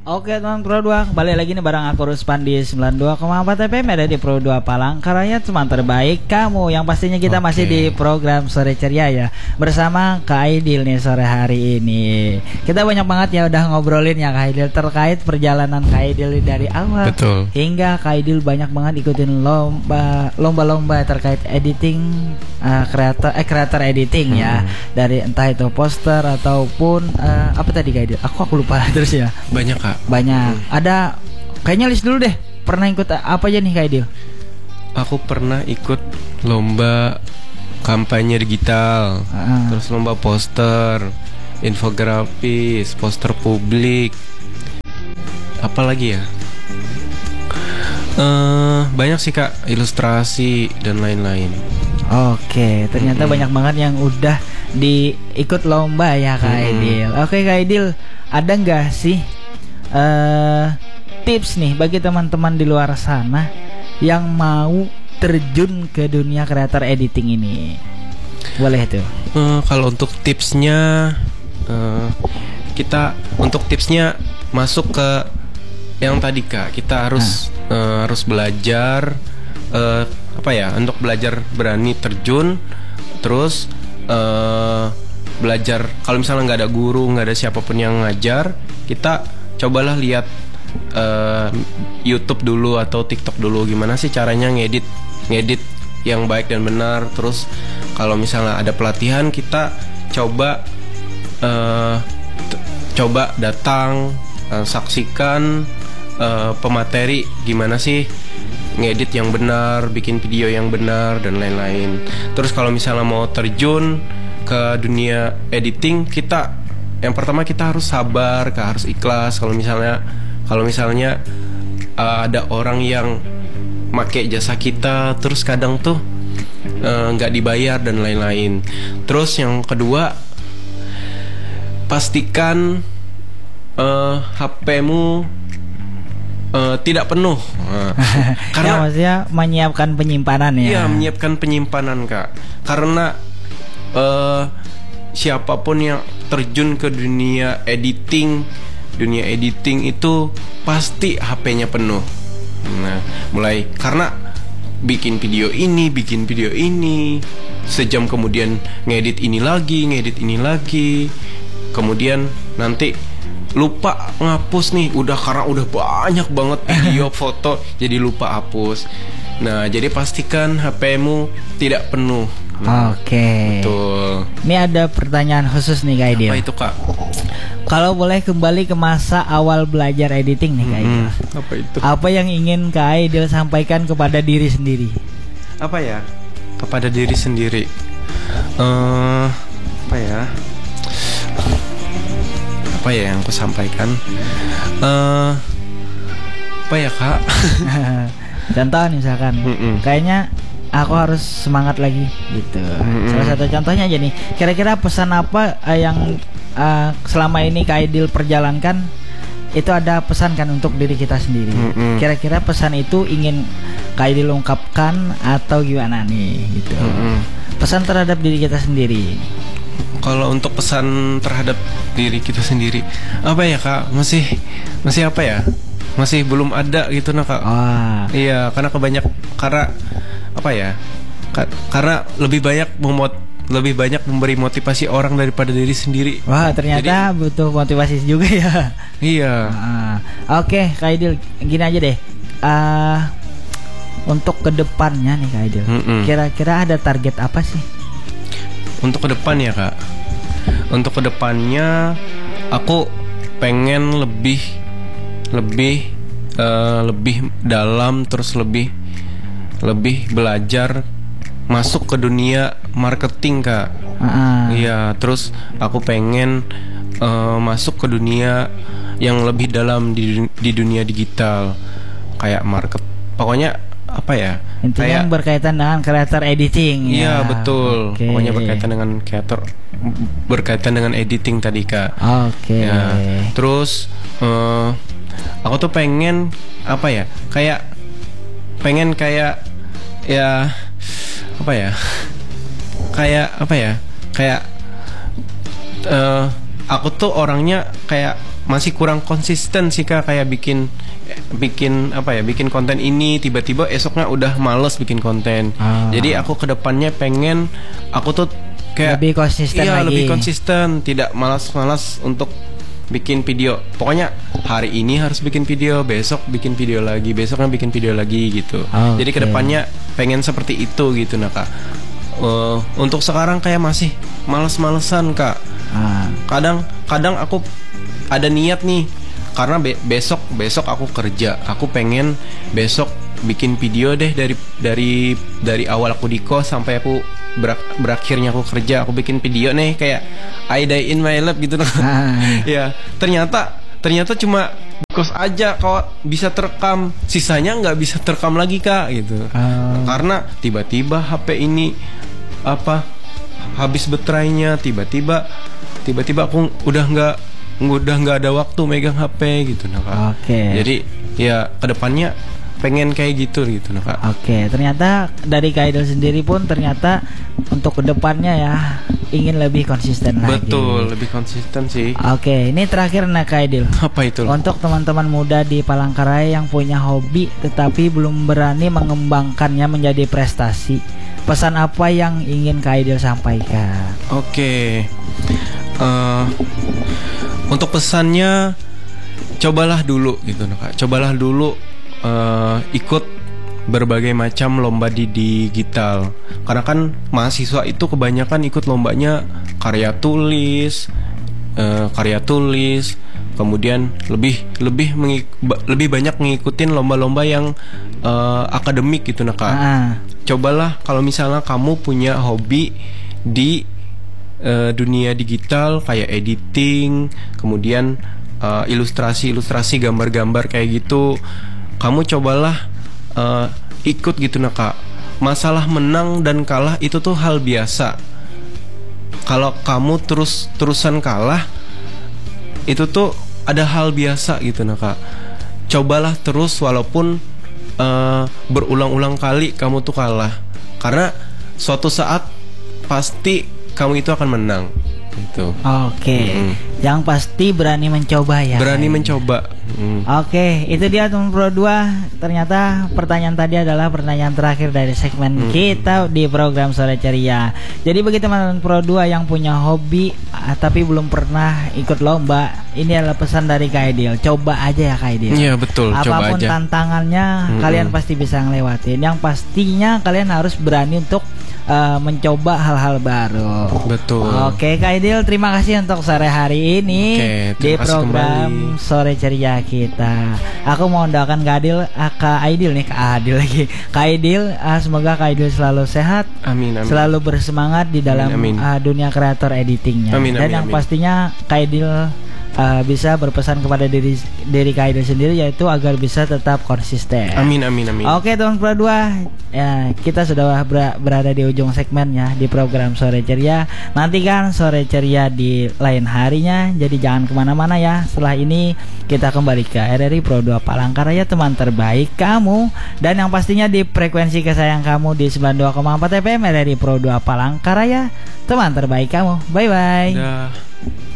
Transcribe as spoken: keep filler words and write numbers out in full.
Oke teman Pro dua, kembali lagi nih bareng aku Ruspan di sembilan puluh dua koma empat F M ada di Pro dua Palangkaraya, teman terbaik kamu. Yang pastinya kita okay. masih di program Sore Ceria ya, bersama Kak Aidil nih sore hari ini. Kita banyak banget ya udah ngobrolin ya Kak Aidil terkait perjalanan Kak Aidil dari awal. Betul. Hingga Kak Aidil banyak banget ikutin lomba lomba-lomba terkait editing, uh, kreator eh kreator editing hmm. ya, dari entah itu poster ataupun uh, apa tadi Kak Aidil? Aku aku lupa terus ya. Banyak Kak. Banyak. Hmm. Ada kayaknya list dulu deh. Pernah ikut apa aja nih Kak Aidil? Aku pernah ikut lomba kampanye digital, uh. terus lomba poster, infografis, poster publik. Apa lagi ya? Uh, banyak sih Kak, ilustrasi dan lain-lain. Oke, ternyata hmm. banyak banget yang udah diikut lomba ya Kak hmm. Aidil. Oke Kak Aidil, ada nggak sih Uh, tips nih bagi teman-teman di luar sana yang mau terjun ke dunia kreator editing ini? Boleh tuh. Uh, kalau untuk tipsnya, uh, kita untuk tipsnya masuk ke yang tadi Kak. Kita harus nah. uh, harus belajar uh, apa ya? Untuk belajar berani terjun, terus uh, belajar. Kalau misalnya nggak ada guru, nggak ada siapapun yang ngajar, kita cobalah lihat uh, YouTube dulu atau TikTok dulu, gimana sih caranya ngedit ngedit yang baik dan benar. Terus kalau misalnya ada pelatihan, kita coba uh, t- coba datang uh, saksikan uh, pemateri gimana sih ngedit yang benar, bikin video yang benar dan lain-lain. Terus kalau misalnya mau terjun ke dunia editing, kita yang pertama kita harus sabar, Kak, harus ikhlas. Kalau misalnya kalau misalnya uh, ada orang yang make jasa kita, terus kadang tuh nggak uh, dibayar dan lain-lain. Terus yang kedua, pastikan uh, H P-mu uh, tidak penuh. Uh, karena ya, maksudnya menyiapkan penyimpanan ya. Iya, menyiapkan penyimpanan Kak. Karena uh, siapapun yang terjun ke dunia editing, dunia editing itu pasti H P-nya penuh. Nah, mulai karena bikin video ini, bikin video ini, sejam kemudian ngedit ini lagi, ngedit ini lagi, kemudian nanti lupa ngapus nih, udah karena udah banyak banget video, foto, jadi lupa hapus. Nah, jadi pastikan H P-mu tidak penuh. Nah, Oke. Betul. Ini ada pertanyaan khusus nih Kak Aidil. Apa itu Kak? Kalau boleh kembali ke masa awal belajar editing nih Kak Aidil. Hmm, apa itu? Apa yang ingin Kak Aidil sampaikan kepada diri sendiri? Apa ya? Kepada diri sendiri. Uh, apa ya? Apa ya yang aku sampaikan? Uh, apa ya Kak? Contoh misalkan, Mm-mm. kayaknya aku harus semangat lagi gitu. Mm-hmm. Salah satu contohnya aja nih. Kira-kira pesan apa uh, yang uh, selama ini Kak Aidil perjalankan, itu ada pesan kan untuk diri kita sendiri. Mm-hmm. Kira-kira pesan itu ingin Kak Aidil ungkapkan atau gimana nih gitu. Mm-hmm. Pesan terhadap diri kita sendiri. Kalau untuk pesan terhadap diri kita sendiri, apa ya Kak? Masih masih apa ya? Masih belum ada gitu nah Kak. Oh. Iya, karena kebanyak karena apa ya? Ka- karena lebih banyak memot lebih banyak memberi motivasi orang daripada diri sendiri. Wah, ternyata Jadi, butuh motivasi juga ya. Iya. Uh, Oke, okay, Kak Aidil, gini aja deh. Uh, untuk kedepannya nih Kak Aidil, Mm-mm. kira-kira ada target apa sih? Untuk kedepan ya Kak. Untuk kedepannya, aku pengen lebih lebih uh, lebih dalam, terus lebih lebih belajar masuk ke dunia marketing Kak. Iya, uh-uh. terus aku pengen uh, masuk ke dunia yang lebih dalam di, di dunia digital, kayak market. Pokoknya apa ya? Intinya kayak, berkaitan dengan kreator editing. Iya ya. betul. Okay. Pokoknya berkaitan dengan kreator, berkaitan dengan editing tadi Kak. Oke. Okay. Ya, terus uh, aku tuh pengen apa ya? Kayak pengen kayak ya apa ya? Kayak apa ya? Kayak uh, aku tuh orangnya kayak masih kurang konsisten sih Kak, kayak bikin bikin apa ya, bikin konten ini tiba-tiba esoknya udah males bikin konten. Ah. Jadi aku kedepannya pengen aku tuh kayak lebih konsisten iya, lagi. lebih konsisten, tidak malas-malas untuk bikin video. Pokoknya hari ini harus bikin video, besok bikin video lagi, besoknya bikin video lagi gitu. Okay. Jadi kedepannya pengen seperti itu gitu nah Kak. Uh, untuk sekarang kayak masih males-malesan Kak. Ah. Kadang kadang aku ada niat nih, karena be- besok besok aku kerja, aku pengen besok bikin video deh dari dari dari awal aku di kos sampai aku berak- berakhirnya aku kerja, aku bikin video nih kayak I die in my life gitu nah. Ah. Ya ternyata ternyata cuma di kos aja kok bisa terekam, sisanya nggak bisa terekam lagi Kak gitu. Ah. Karena tiba-tiba H P ini apa habis baterainya, tiba-tiba tiba-tiba aku udah nggak udah nggak ada waktu megang H P gitu nah Kak. Oke. Okay. Jadi ya kedepannya pengen kayak gitu gitu nah Kak. Oke, okay. Ternyata dari Kak Aidil sendiri pun ternyata untuk kedepannya ya ingin lebih konsisten lagi. Betul, lebih konsisten sih. Oke, okay. Ini terakhir nah Kak Aidil. Apa itu? Untuk teman-teman muda di Palangkaraya yang punya hobi tetapi belum berani mengembangkannya menjadi prestasi, pesan apa yang ingin Kak Aidil sampaikan? Oke. Okay. Uh, untuk pesannya, cobalah dulu gitu nah Kak. Cobalah dulu uh, ikut berbagai macam lomba di digital. Karena kan mahasiswa itu kebanyakan ikut lombanya karya tulis, uh, karya tulis. Kemudian lebih lebih mengik- lebih banyak ngikutin lomba-lomba yang uh, akademik gitu nah Kak. Ah. Cobalah kalau misalnya kamu punya hobi di uh, dunia digital kayak editing, kemudian uh, ilustrasi-ilustrasi, gambar-gambar kayak gitu, kamu cobalah uh, ikut gitu nah Kak. Masalah menang dan kalah itu tuh hal biasa. Kalau kamu terus-terusan kalah, itu tuh ada hal biasa gitu nah Kak. Cobalah terus walaupun uh, berulang-ulang kali kamu tuh kalah, karena suatu saat pasti kamu itu akan menang gitu. Oke, Mm-hmm. Yang pasti berani mencoba ya. Berani mencoba. Mm. Oke, itu dia teman Pro dua. Ternyata pertanyaan tadi adalah pertanyaan terakhir dari segmen Mm. kita di program Sore Ceria. Jadi bagi teman Pro dua yang punya hobi ah, tapi belum pernah ikut lomba, ini adalah pesan dari Kak Aidil. Coba aja ya Kak Aidil. Iya betul. Apapun coba aja. tantangannya, Mm-mm. kalian pasti bisa ngelewatin. Yang pastinya kalian harus berani untuk uh, mencoba hal-hal baru. Betul. Oke Kak Aidil, terima kasih untuk sore hari ini Oke, di terima kasih program kembali. Sore Ceria kita. Aku mau doakan Kak Aidil, ah, Kak Aidil nih, Kak Aidil lagi. Kak Aidil, ah, semoga Kak Aidil selalu sehat, Amin, amin. selalu bersemangat di dalam Amin, amin. ah, dunia kreator editingnya. Amin, Dan amin, yang amin. pastinya Kak Aidil uh, bisa berpesan kepada diri diri Kak Aidil sendiri, yaitu agar bisa tetap konsisten. Amin, amin, amin. Oke teman Pro dua, ya, kita sudah ber- berada di ujung segmennya di program Sore Ceria. Nantikan Sore Ceria di lain harinya, jadi jangan kemana-mana ya. Setelah ini kita kembali ke R R I Pro dua Palangkaraya, teman terbaik kamu. Dan yang pastinya di frekuensi kesayang kamu di sembilan puluh dua koma empat F M R R I Pro dua Palangkaraya, teman terbaik kamu. Bye-bye. Dah.